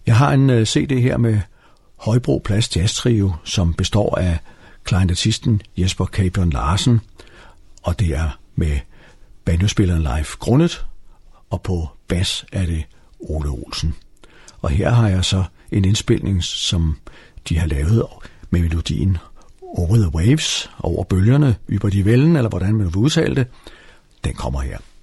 Jeg har en CD her med Højbro Plads Jazz Trio, som består af klarinettisten Jesper Capron Larsen, og det er med banjospilleren Leif Grundet, og på bas er det Ole Olsen. Og her har jeg så en indspilning, som de har lavet med melodien Over the Waves, over bølgerne, über die Wellen, eller hvordan man vil udtale det. Den kommer her.